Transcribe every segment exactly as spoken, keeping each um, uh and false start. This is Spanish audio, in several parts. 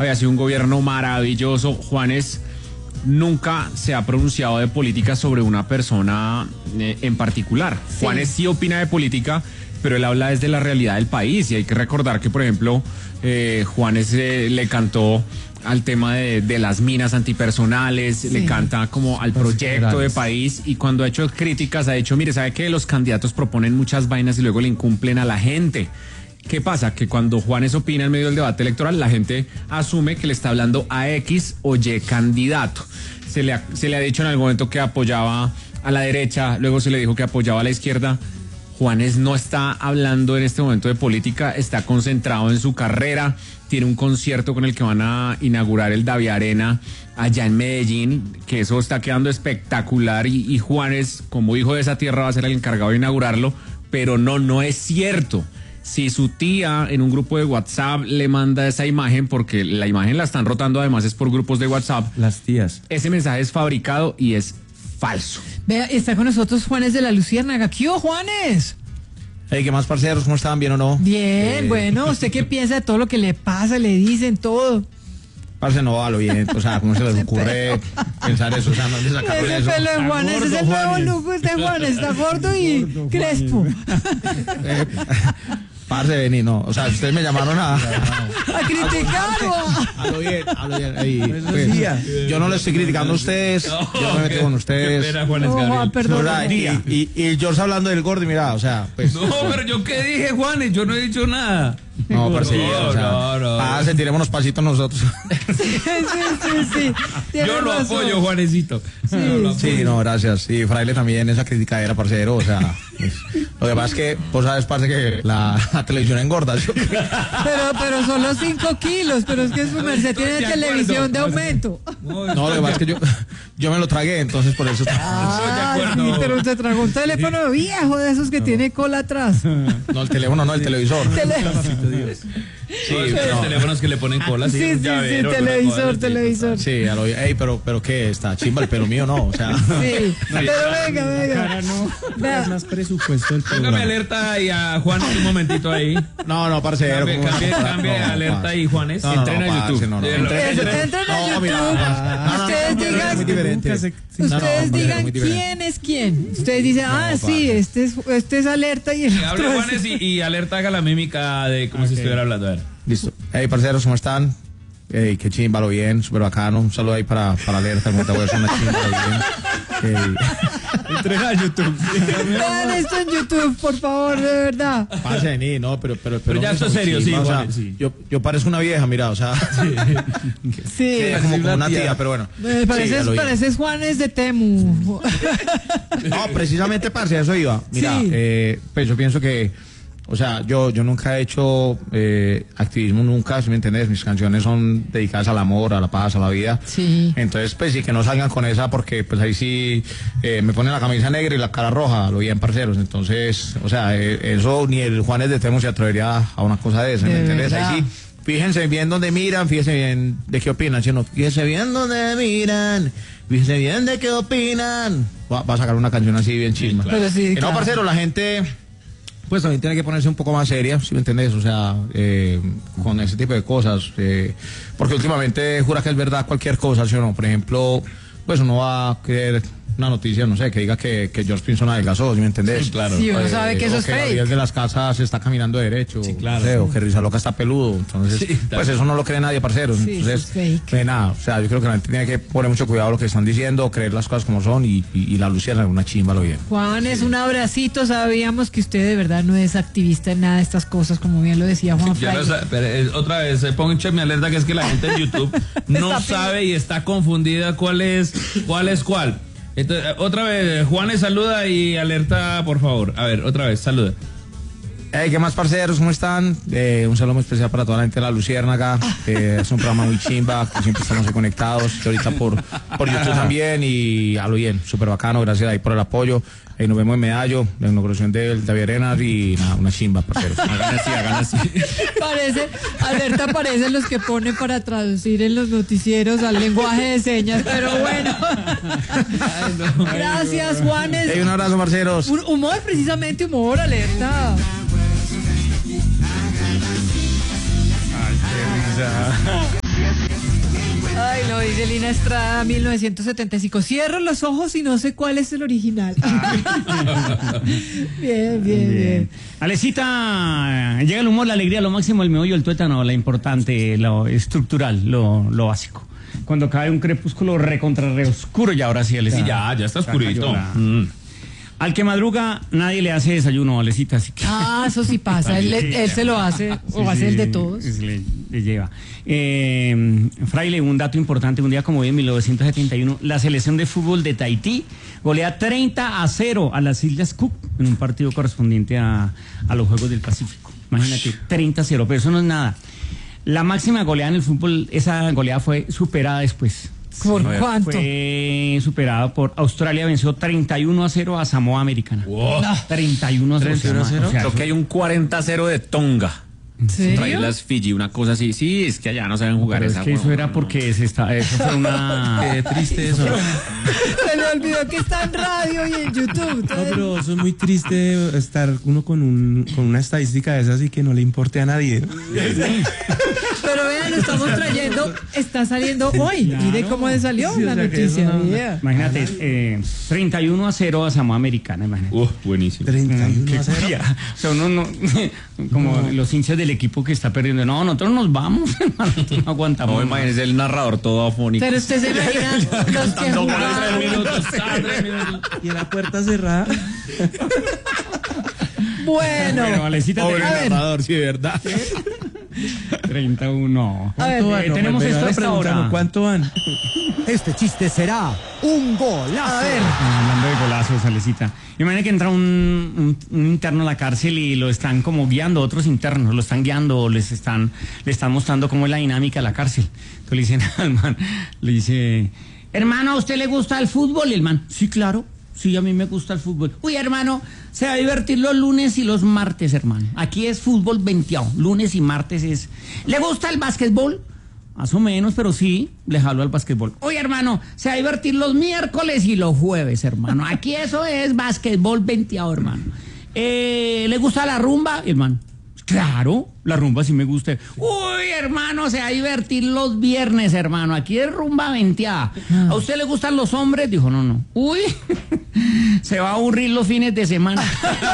había sido un gobierno maravilloso. Juanes nunca se ha pronunciado de política sobre una persona eh, en particular. Sí. Juanes sí opina de política, pero él habla desde la realidad del país, y hay que recordar que, por ejemplo, eh, Juanes eh, le cantó al tema de, de las minas antipersonales, sí. le canta como al proyecto de país, y cuando ha hecho críticas ha dicho, mire, ¿sabe qué? Los candidatos proponen muchas vainas y luego le incumplen a la gente. ¿Qué pasa? Que cuando Juanes opina en medio del debate electoral, la gente asume que le está hablando a X o Y candidato. Se le ha, se le ha dicho en algún momento que apoyaba a la derecha, luego se le dijo que apoyaba a la izquierda. Juanes no está hablando en este momento de política, está concentrado en su carrera, tiene un concierto con el que van a inaugurar el Davi Arena allá en Medellín, que eso está quedando espectacular, y, y Juanes, como hijo de esa tierra, va a ser el encargado de inaugurarlo, pero no, no es cierto. Si su tía en un grupo de WhatsApp le manda esa imagen, porque la imagen la están rotando además es por grupos de WhatsApp. Las tías. Ese mensaje es fabricado y es falso. Vea, está con nosotros Juanes de la Luciérnaga. ¿Qué hubo, Juanes? Hey, ¿qué más, parceros? ¿Cómo están? ¿Bien o no? Bien, eh... bueno, ¿usted qué piensa de todo lo que le pasa, le dicen todo? Parce, no, a lo bien, o sea, ¿cómo se les ocurre pensar eso? O sea, no le sacaron ese eso. Pelo de Juanes, ese es el nuevo look de Juanes, está gordo y gordo, crespo. Eh, parce, vení, no, o sea, ustedes me llamaron a... A criticarlo. A lo bien, a lo bien. Ahí, pues, yo no le estoy criticando a ustedes, no, yo me meto con ustedes. Espera, Juanes Gabriel. Perdón. Y, y, y George hablando del gordo, y mira, o sea, pues... No, pero yo qué dije, Juanes, yo no he dicho nada. No, parce, no, o sea, no, no. Ah, sentiremos pasitos nosotros. Sí, sí, sí, sí. Yo lo razón. apoyo, Juanesito. Sí, no, lo apoyo. Sí, no, gracias. Sí, Fraile también, esa crítica era, parcero, o sea... Pues, lo que pasa es que, vos sabes, parce, que la, la televisión engorda. ¿Sí? Pero, pero solo cinco kilos, pero es que su merced tiene de televisión de aumento. No, no, lo que pasa es que yo, yo me lo tragué, entonces por eso... Ah, sí, pero se tragó un teléfono viejo de esos que no. tiene cola atrás. No, el teléfono, no, el televisor. Tele... Sí, los no. teléfonos que le ponen cola. Sí, sí, sí, sí televisor, televisor. Sí, a lo, ey, pero, pero ¿qué? ¿Está chimba el pelo mío? No, o sea... Sí, pero venga, venga. Cara, no, es más presupuesto del programa. Póngame alerta y a Juan un momentito ahí. No, no, parcero. Cambie, cambie, cambie no, alerta ahí, Juanes. No, no, Entren no, a YouTube. No, no, no. Entren a YouTube. Ustedes digan, ustedes digan quién es quién. Ustedes dicen, ah, sí, este es, este es alerta y el que hable Juanes y, y alerta haga la mímica de como okay. si estuviera hablando. A ver. Listo. Hey, parceros, ¿cómo están? Hey, qué chimba, lo bien, súper bacano. Un saludo ahí para, para alerta, como te voy a hacer una chimba, lo bien. Hey. Entrega a YouTube. Vean esto en YouTube, por favor, de verdad. Pase ni, no, pero, pero, pero, pero ya esto es serio, sí, o sea, sí. Yo, yo parezco una vieja, mira, o sea. Sí. Sí. Como, como una tía, pero bueno. Me pareces, sí, pareces Juanes de Temu. No, precisamente, parce, eso iba. Mira, sí. eh, pues yo pienso que, o sea, yo, yo nunca he hecho eh, activismo, nunca, si me entiendes, mis canciones son dedicadas al amor, a la paz, a la vida. Sí. Entonces, pues sí, que no salgan con esa, porque pues ahí sí eh, me ponen la camisa negra y la cara roja, lo bien, parceros. Entonces, o sea, eh, eso ni el Juanes de Temo se atrevería a una cosa de esa, ¿me entiendes? Ahí sí, fíjense bien donde miran, fíjense bien de qué opinan, ¿sí? No, fíjense bien donde miran, fíjense bien de qué opinan. Va, va a sacar una canción así bien chisma. Sí, claro. Pero sí, eh, claro. No, parcero, la gente... Pues también tiene que ponerse un poco más seria, ¿sí me entendés? O sea, eh, con ese tipo de cosas. Eh, porque últimamente jura que es verdad cualquier cosa, ¿sí o no? Por ejemplo, pues uno va a querer una noticia, no sé, que diga que, que George Pinson adelgazó, ¿sí me entendés? Sí, claro. Sí, uno eh, sabe que eso es que fake. Gabriel de las Casas está caminando derecho. Sí, claro. No sé, o que Rizaloca está peludo. Entonces, sí, pues eso no lo cree nadie, parceros. Sí, entonces, eso es fake. Pues nada, o sea, yo creo que la gente tiene que poner mucho cuidado a lo que están diciendo, creer las cosas como son y, y, y la Luciana es una chimba, lo bien. Juanes, sí. Un abracito. Sabíamos que usted de verdad no es activista en nada de estas cosas, como bien lo decía Juan ya lo sabe, pero, eh, otra vez, eh, ponche mi alerta, que es que la gente en YouTube no sabe y está confundida cuál es cuál es cuál. Entonces, otra vez, Juanes, saluda y alerta, por favor. A ver, otra vez, saluda. Hey, ¿qué más, parceros? ¿Cómo están? Eh, un saludo muy especial para toda la gente de La Luciérnaga. Eh, es un programa muy chimba, que siempre estamos ahí conectados. Y ahorita por, por YouTube también. Y a lo bien, súper bacano. Gracias ahí por el apoyo. Eh, nos vemos en Medallo, la inauguración del Davi Arena. Y nada, una chimba, parceros. Hagan así, hagan así. Parece, alerta parecen los que ponen para traducir en los noticieros al lenguaje de señas. Pero bueno. Ay, no. Gracias, Juanes. Hey, un abrazo, parceros. Un humor, precisamente humor, alerta. Ay, qué risa. Ay, lo dice Lina Estrada, mil novecientos setenta y cinco. Cierro los ojos y no sé cuál es el original. Bien, bien, bien, bien. Alecita, llega el humor, la alegría, lo máximo, el meollo, el tuétano, lo importante, lo estructural, lo, lo básico. Cuando cae un crepúsculo recontra re oscuro, y ahora sí, Alecita. Sí, ya, ya está oscurito. Mm. Al que madruga, nadie le hace desayuno, Alecita, así que... Ah, eso sí pasa, él, él se lo hace, o sí, hace sí, el de todos. Le, le lleva. Eh, Fraile, un dato importante, un día como hoy en mil novecientos setenta y uno, la selección de fútbol de Tahití golea treinta a cero a las Islas Cook en un partido correspondiente a, a los Juegos del Pacífico. Imagínate, treinta a cero, pero eso no es nada. La máxima goleada en el fútbol, esa goleada fue superada después. ¿Por cuánto? Fue superada por Australia, venció treinta y uno a cero a Samoa Americana. Wow. treinta y uno a cero. treinta y uno a cero. O sea, Creo que hay un cuarenta a cero de Tonga. ¿En serio? Contra Islas Fiji, una cosa así. Sí, es que allá no saben jugar pero esa es que eso huevona, era no. porque se está, eso fue una... Qué triste eso. Se le olvidó que está en radio y en YouTube. No, pero eso es muy triste estar uno con un con una estadística de esas y que no le importe a nadie. Pero vean, lo estamos trayendo, está saliendo hoy. Claro. Mire cómo le salió Sí, o la sea que noticia. eso no- vea. Imagínate, eh, treinta y uno a cero a Samoa Americana, imagínate. Uh, buenísimo. treinta y Qué uno a cero. furia. O sea, uno no, como los hinchas del equipo que está perdiendo, no, nosotros nos vamos, hermano, nosotros no aguantamos. No, imagínese el narrador todo afónico. Pero usted se imagina los que Cantando jugaban. Tres minutos, cada tres minutos. Y la puerta cerrada. Bueno, Bueno, Valecita, Pobre a ver. narrador, sí, ¿verdad? treinta y uno. A ver, Eh, van? No, tenemos me- me esto a van esta preguntando, hora. ¿cuánto van? Este chiste será un golazo. a ver. Ah, hablando de golazos, Alecita. Imagina que entra un, un, un interno a la cárcel y lo están como guiando, otros internos, lo están guiando, les están, le están mostrando cómo es la dinámica de la cárcel. Entonces le dicen al man, le dice, hermano, ¿a usted le gusta el fútbol? Y el man, sí, claro, sí, a mí me gusta el fútbol. Uy, hermano, se va a divertir los lunes y los martes, hermano. Aquí es fútbol venteado, lunes y martes es... ¿Le gusta el básquetbol? Más o menos, pero sí, le jalo al básquetbol. Oye, hermano, se va a divertir los miércoles y los jueves, hermano. Aquí eso es básquetbol venteado, hermano. Eh, ¿Le gusta la rumba? Hermano, claro, la rumba sí me gusta. Uy, hermano, se va a divertir los viernes, hermano. Aquí es rumba venteada. ¿A usted le gustan los hombres? Dijo, no, no. Uy, se va a aburrir los fines de semana.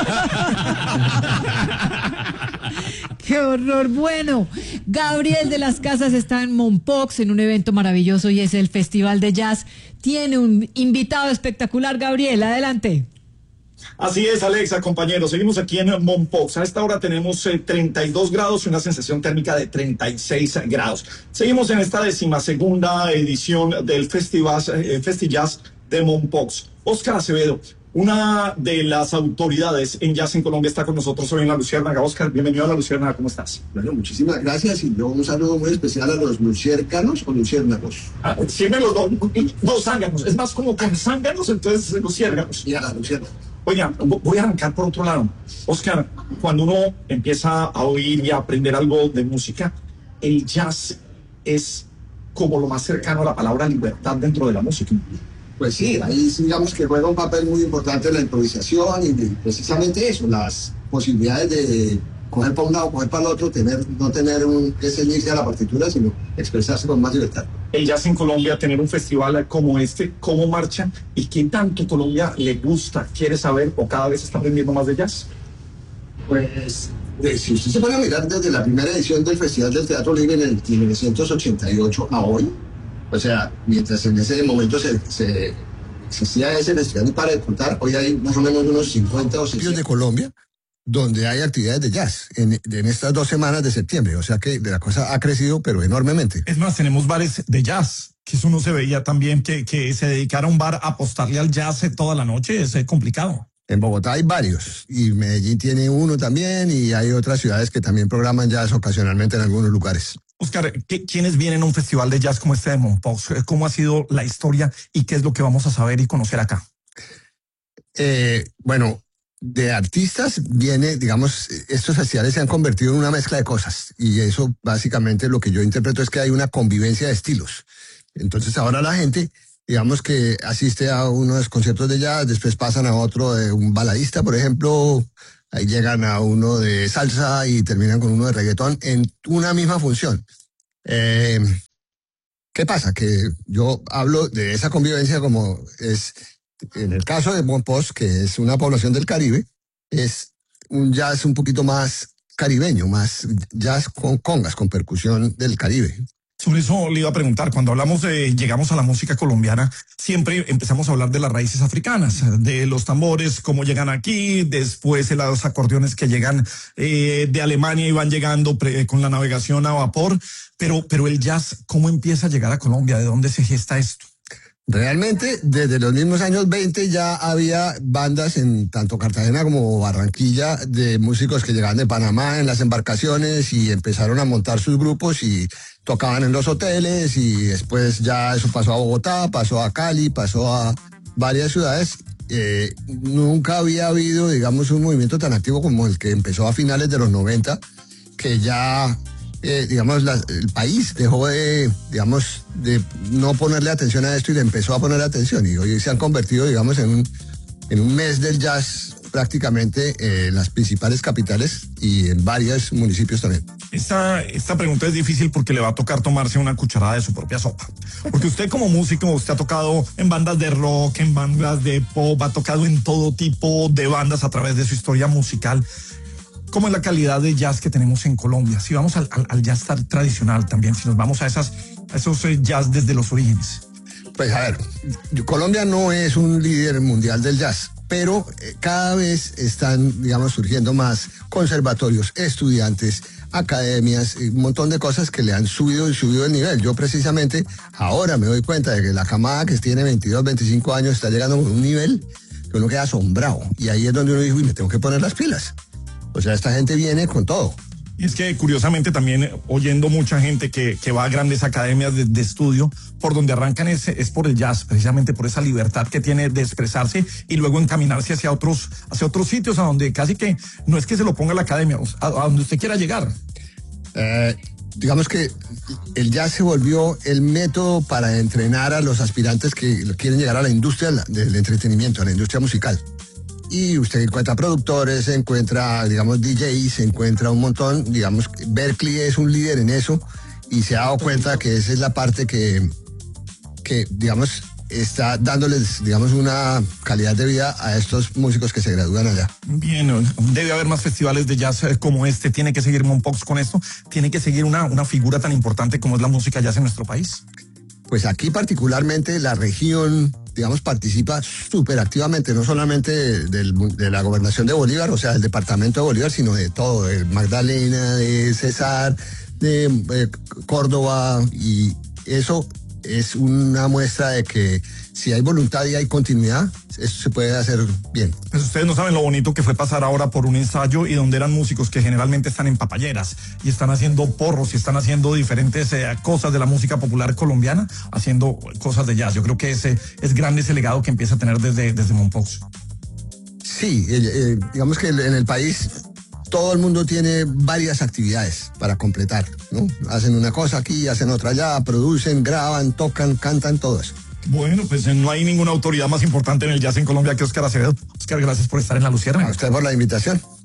¡Qué horror! Bueno, Gabriel de las Casas está en Mompox en un evento maravilloso y es el Festival de Jazz. Tiene un invitado espectacular, Gabriel, adelante. Así es, Alexa, compañeros. Seguimos aquí en Mompox. A esta hora tenemos eh, treinta y dos grados y una sensación térmica de treinta y seis grados. Seguimos en esta decimasegunda edición del Festival, eh, FestiJazz de Mompox. Óscar Acevedo, una de las autoridades en Jazz en Colombia, está con nosotros hoy en La Luciérnaga. Óscar, bienvenido a La Luciérnaga. ¿Cómo estás? Bueno, muchísimas gracias y yo un saludo muy especial a los luciércanos o luciérnagos Ah, siempre los dos, dos zánganos. Es más como con zánganos, entonces luciérnanos. y a las luciérnagas. Oiga, voy a arrancar por otro lado. Óscar, cuando uno empieza a oír y a aprender algo de música, el jazz es como lo más cercano a la palabra libertad dentro de la música. Pues sí, ahí sí, digamos que juega un papel muy importante en la improvisación y de- precisamente eso, las posibilidades de coger para un lado, coger para el otro, tener, no tener un, que ceñirse a la partitura, sino expresarse con más libertad. El jazz en Colombia, tener un festival como este, ¿cómo marcha? ¿Y qué tanto Colombia le gusta, quiere saber o cada vez está aprendiendo más de jazz? Pues, de- si usted se pone a mirar desde la primera edición del Festival del Teatro Libre en el mil novecientos ochenta y ocho a hoy, o sea, mientras en ese momento se, se existía ese festival, y para de contar, hoy hay más o menos unos cincuenta o municipios sesenta. de Colombia donde hay actividades de jazz en, en estas dos semanas de septiembre. O sea que la cosa ha crecido, pero enormemente. Es más, tenemos bares de jazz, que eso no se veía también, que, que se dedicara un bar a apostarle al jazz toda la noche, es eh, complicado. En Bogotá hay varios, y Medellín tiene uno también, y hay otras ciudades que también programan jazz ocasionalmente en algunos lugares. Oscar, ¿qué- ¿quiénes vienen a un festival de jazz como este de Mompox? ¿Cómo ha sido la historia y qué es lo que vamos a saber y conocer acá? Eh, bueno, de artistas viene, digamos, estos festivales se han convertido en una mezcla de cosas, y eso básicamente lo que yo interpreto es que hay una convivencia de estilos. Entonces ahora la gente, digamos que asiste a unos conciertos de jazz, después pasan a otro de un baladista, por ejemplo, ahí llegan a uno de salsa y terminan con uno de reggaetón en una misma función. Eh, ¿Qué pasa? Que yo hablo de esa convivencia como es, en el caso de Mompox, que es una población del Caribe, es un jazz un poquito más caribeño, más jazz con congas, con percusión del Caribe. Sobre eso le iba a preguntar, cuando hablamos de, llegamos a la música colombiana, siempre empezamos a hablar de las raíces africanas, de los tambores, cómo llegan aquí, después de los acordeones que llegan eh, de Alemania y van llegando pre, con la navegación a vapor, pero, pero el jazz, ¿cómo empieza a llegar a Colombia? ¿De dónde se gesta esto? Realmente, desde los mismos años veinte ya había bandas en tanto Cartagena como Barranquilla de músicos que llegaban de Panamá en las embarcaciones y empezaron a montar sus grupos y tocaban en los hoteles y después ya eso pasó a Bogotá, pasó a Cali, pasó a varias ciudades. Eh, nunca había habido, digamos, un movimiento tan activo como el que empezó a finales de los noventa, que ya... Eh, digamos, la, el país dejó de, digamos, de no ponerle atención a esto y le empezó a poner atención. Y hoy se han convertido, digamos, en un, en un mes del jazz prácticamente eh, en las principales capitales y en varios municipios también. Esta, esta pregunta es difícil porque le va a tocar tomarse una cucharada de su propia sopa. Porque usted como músico, usted ha tocado en bandas de rock, en bandas de pop, ha tocado en todo tipo de bandas a través de su historia musical. ¿Cómo es la calidad de jazz que tenemos en Colombia? Si vamos al, al, al jazz tradicional también, si nos vamos a, esas, a esos jazz desde los orígenes. Pues a ver, Colombia no es un líder mundial del jazz, pero eh, cada vez están, digamos, surgiendo más conservatorios, estudiantes, academias, un montón de cosas que le han subido y subido el nivel. Yo precisamente ahora me doy cuenta de que la camada que tiene veintidós, veinticinco años está llegando a un nivel que uno queda asombrado. Y ahí es donde uno dice, uy, me tengo que poner las pilas. O sea, esta gente viene con todo. Y es que curiosamente también oyendo mucha gente que, que va a grandes academias de, de estudio, por donde arrancan es, es por el jazz, precisamente por esa libertad que tiene de expresarse y luego encaminarse hacia otros, hacia otros sitios a donde casi que no es que se lo ponga la academia, a, a donde usted quiera llegar. Eh, digamos que el jazz se volvió el método para entrenar a los aspirantes que quieren llegar a la industria del entretenimiento, a la industria musical. Y usted encuentra productores, encuentra, digamos, D Js, encuentra un montón, digamos, Berklee es un líder en eso y se ha dado cuenta que esa es la parte que, que digamos, está dándoles, digamos, una calidad de vida a estos músicos que se gradúan allá. Bien, debe haber más festivales de jazz como este, tiene que seguir Mompox con esto, tiene que seguir una, una figura tan importante como es la música jazz en nuestro país. Pues aquí particularmente la región, digamos, participa súper activamente, no solamente del, de la gobernación de Bolívar, o sea, del departamento de Bolívar, sino de todo, de Magdalena, de Cesar, de eh, Córdoba, y eso es una muestra de que si hay voluntad y hay continuidad, eso se puede hacer bien. Pues ustedes no saben lo bonito que fue pasar ahora por un ensayo y donde eran músicos que generalmente están en papayeras y están haciendo porros y están haciendo diferentes eh, cosas de la música popular colombiana, haciendo cosas de jazz. Yo creo que ese es grande ese legado que empieza a tener desde, desde Mompox. Sí, eh, eh, digamos que en el país todo el mundo tiene varias actividades para completar, ¿no? Hacen una cosa aquí, hacen otra allá, producen, graban, tocan, cantan, todo eso. Bueno, pues no hay ninguna autoridad más importante en el jazz en Colombia que Óscar Acevedo. Óscar, gracias por estar en La Luciérnaga. A usted por la invitación.